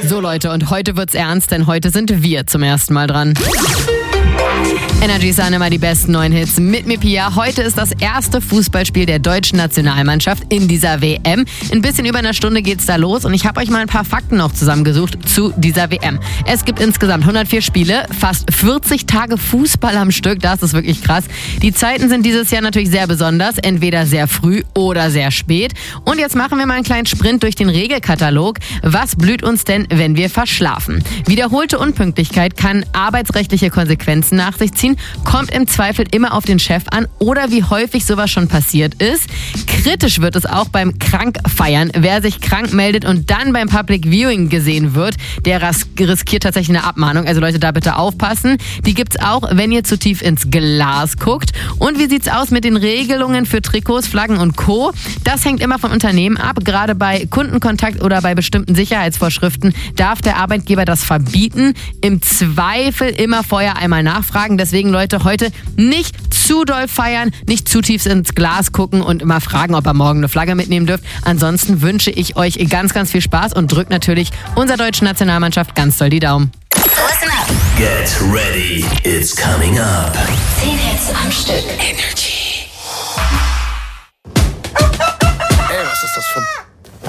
So Leute, und heute wird's ernst, denn heute sind wir zum ersten Mal dran. Energy sahen immer die besten neuen Hits mit mir, Pia. Heute ist das erste Fußballspiel der deutschen Nationalmannschaft in dieser WM. In bisschen über einer Stunde geht's da los und ich habe euch mal ein paar Fakten noch zusammengesucht zu dieser WM. Es gibt insgesamt 104 Spiele, fast 40 Tage Fußball am Stück, das ist wirklich krass. Die Zeiten sind dieses Jahr natürlich sehr besonders, entweder sehr früh oder sehr spät. Und jetzt machen wir mal einen kleinen Sprint durch den Regelkatalog. Was blüht uns denn, wenn wir verschlafen? Wiederholte Unpünktlichkeit kann arbeitsrechtliche Konsequenzen nach sich ziehen, kommt im Zweifel immer auf den Chef an oder wie häufig sowas schon passiert ist. Kritisch wird es auch beim Krankfeiern. Wer sich krank meldet und dann beim Public Viewing gesehen wird, der riskiert tatsächlich eine Abmahnung. Also Leute, da bitte aufpassen. Die gibt's auch, wenn ihr zu tief ins Glas guckt. Und wie sieht's aus mit den Regelungen für Trikots, Flaggen und Co.? Das hängt immer vom Unternehmen ab. Gerade bei Kundenkontakt oder bei bestimmten Sicherheitsvorschriften darf der Arbeitgeber das verbieten. Im Zweifel immer vorher einmal nachfragen. Deswegen, Leute, heute nicht zu doll feiern, nicht zu tief ins Glas gucken und immer fragen, ob ihr morgen eine Flagge mitnehmen dürft. Ansonsten wünsche ich euch ganz, ganz viel Spaß und drückt natürlich unserer deutschen Nationalmannschaft ganz doll die Daumen. Listen up. Get ready, it's coming up. 10 Hits am Stück. Energy. Ey, was ist das für ein